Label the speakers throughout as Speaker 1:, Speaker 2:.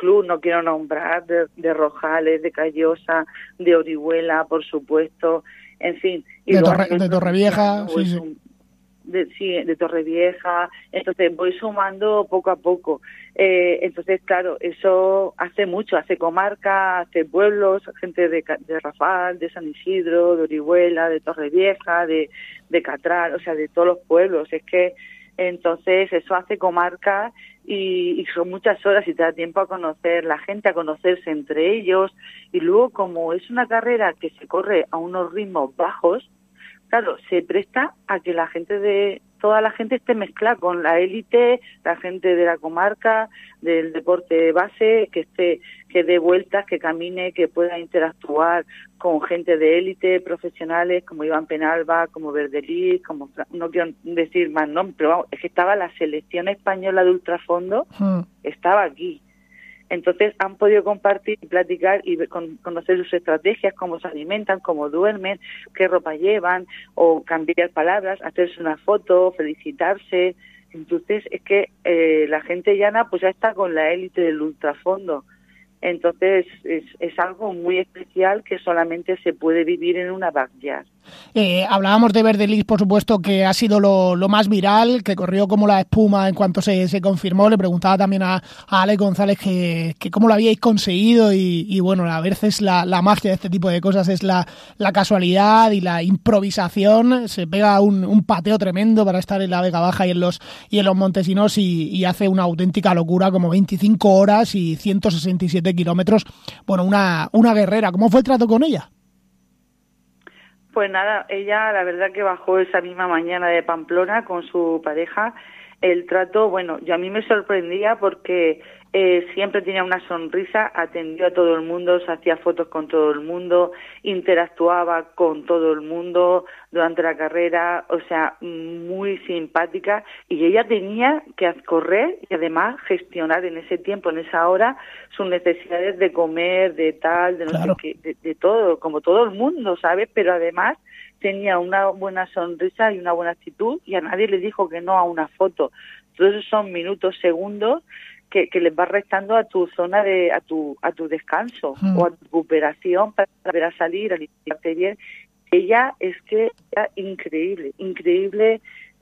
Speaker 1: clubes, no quiero nombrar, de Rojales, de Callosa, de Orihuela, por supuesto, en fin. Y
Speaker 2: de Torrevieja,
Speaker 1: de Torrevieja. Entonces voy sumando poco a poco. Entonces, claro, eso hace mucho, hace comarca, hace pueblos, gente de Rafal, de San Isidro, de Orihuela, de Torrevieja, de Catral, o sea, de todos los pueblos. Es que entonces eso hace comarca y son muchas horas y te da tiempo a conocer la gente, a conocerse entre ellos. Y luego, como es una carrera que se corre a unos ritmos bajos, claro, se presta a que toda la gente esté mezclada con la élite, la gente de la comarca, del deporte base, que dé vueltas, que camine, que pueda interactuar con gente de élite, profesionales como Iván Penalba, como Verdelis, no quiero decir más nombres, pero vamos, es que estaba la selección española de ultrafondo, estaba aquí. Entonces han podido compartir, platicar y conocer sus estrategias, cómo se alimentan, cómo duermen, qué ropa llevan, o cambiar palabras, hacerse una foto, felicitarse. Entonces es que la gente llana pues ya está con la élite del ultrafondo. Entonces es algo muy especial que solamente se puede vivir en una backyard.
Speaker 2: Hablábamos de Verdelis, por supuesto, que ha sido lo más viral, que corrió como la espuma en cuanto se confirmó. Le preguntaba también a Ale González que cómo lo habíais conseguido y bueno, a veces la magia de este tipo de cosas es la casualidad y la improvisación. Se pega un pateo tremendo para estar en la Vega Baja y en los Montesinos y hace una auténtica locura, como 25 horas y 167 kilómetros. Bueno, una guerrera. ¿Cómo fue el trato con ella?
Speaker 1: Pues nada, ella la verdad que bajó esa misma mañana de Pamplona con su pareja. El trato, bueno, yo a mí me sorprendía porque siempre tenía una sonrisa, atendió a todo el mundo, se hacía fotos con todo el mundo, interactuaba con todo el mundo durante la carrera, o sea, muy simpática, y ella tenía que correr y además gestionar en ese tiempo, en esa hora, sus necesidades de comer, de tal, de no
Speaker 2: claro.
Speaker 1: sé qué, de todo, como todo el mundo, ¿sabes? Pero además tenía una buena sonrisa y una buena actitud y a nadie le dijo que no a una foto. Todos esos son minutos, segundos que les va restando a tu zona a tu descanso o a tu recuperación para volver a salir, a limpiarte bien. Ella es que era increíble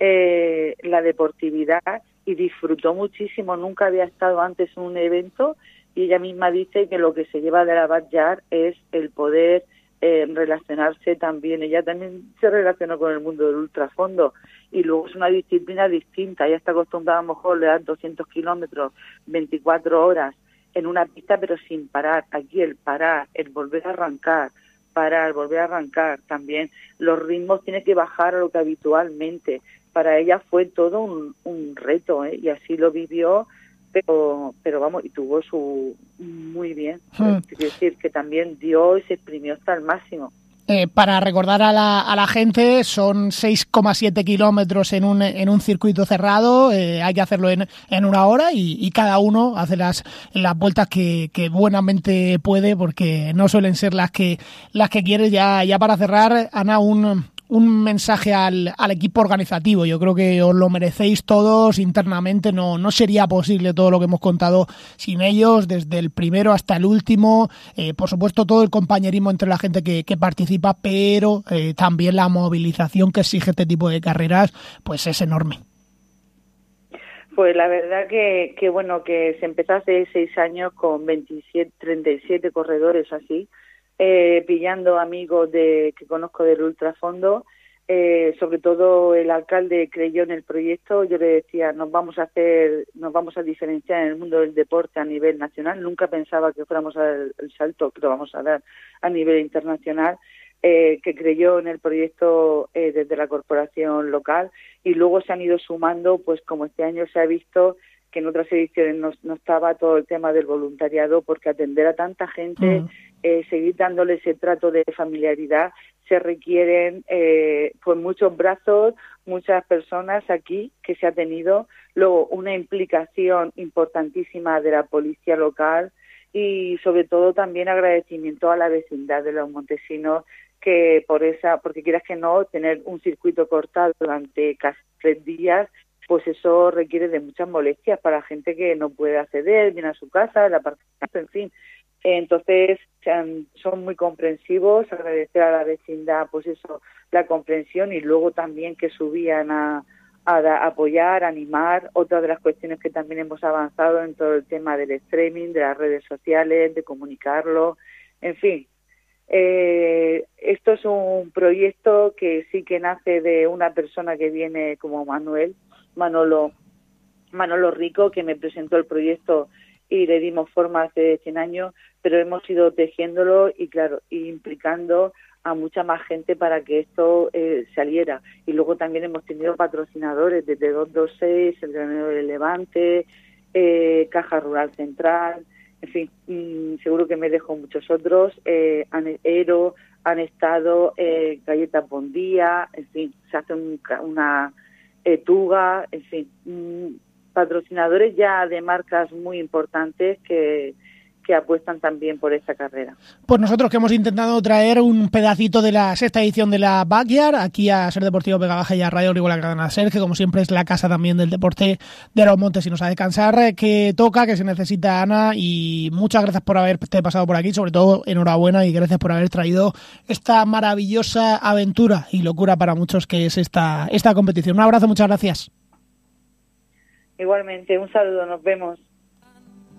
Speaker 1: la deportividad y disfrutó muchísimo. Nunca había estado antes en un evento y ella misma dice que lo que se lleva de la backyard es el poder relacionarse también. Ella también se relacionó con el mundo del ultrafondo y luego es una disciplina distinta. Ella está acostumbrada a lo mejor a dar 200 kilómetros, 24 horas en una pista, pero sin parar. Aquí el parar, el volver a arrancar, parar, volver a arrancar también. Los ritmos tienen que bajar a lo que habitualmente. Para ella fue todo un reto, y así lo vivió, pero vamos, y tuvo muy bien. Quiero decir que también dio y se exprimió hasta el máximo.
Speaker 2: Para recordar a la gente, son 6,7 kilómetros en un circuito cerrado, hay que hacerlo en una hora y cada uno hace las vueltas que buenamente puede, porque no suelen ser las que quieres. Ya para cerrar, Ana, un mensaje al equipo organizativo. Yo creo que os lo merecéis todos internamente. No sería posible todo lo que hemos contado sin ellos, desde el primero hasta el último. Por supuesto, todo el compañerismo entre la gente que participa, pero también la movilización que exige este tipo de carreras, pues es enorme.
Speaker 1: Pues la verdad que bueno, que se empezó hace 6 años con 37 corredores así, pillando amigos que conozco del ultrafondo, sobre todo el alcalde creyó en el proyecto. Yo le decía, nos vamos a diferenciar en el mundo del deporte a nivel nacional. Nunca pensaba que fuéramos a dar el salto que lo vamos a dar a nivel internacional, que creyó en el proyecto desde la corporación local, y luego se han ido sumando, pues como este año se ha visto que en otras ediciones no estaba todo el tema del voluntariado, porque atender a tanta gente, seguir dándole ese trato de familiaridad, se requieren pues muchos brazos, muchas personas aquí que se ha tenido, luego una implicación importantísima de la policía local y sobre todo también agradecimiento a la vecindad de los montesinos, que porque quieras que no, tener un circuito cortado durante casi 3 días, pues eso requiere de muchas molestias para gente que no puede acceder, viene a su casa, el aparcamiento campeonato, en fin. Entonces son muy comprensivos, agradecer a la vecindad pues eso, la comprensión, y luego también que subían a apoyar, animar. Otra de las cuestiones que también hemos avanzado en todo el tema del streaming, de las redes sociales, de comunicarlo, en fin. Esto es un proyecto que sí que nace de una persona que viene como Manolo Rico, que me presentó el proyecto y le dimos forma hace 100 años, pero hemos ido tejiéndolo y claro, implicando a mucha más gente para que esto saliera. Y luego también hemos tenido patrocinadores desde 226, el Granero del Levante, Caja Rural Central, en fin, seguro que me dejo muchos otros, han estado Galletas Bondía, en fin, se hace una Tuga, en fin, patrocinadores ya de marcas muy importantes que apuestan también por esta carrera.
Speaker 2: Pues nosotros que hemos intentado traer un pedacito de la sexta edición de la Backyard aquí a Ser Deportivo Vega Baja y a Radio Orihuela Cadena Ser, que como siempre es la casa también del deporte de los montes y nos ha de cansar, que toca, que se necesita, Ana, y muchas gracias por haberte pasado por aquí, sobre todo enhorabuena y gracias por haber traído esta maravillosa aventura y locura para muchos que es esta competición. Un abrazo, muchas gracias.
Speaker 1: Igualmente, un saludo, nos vemos.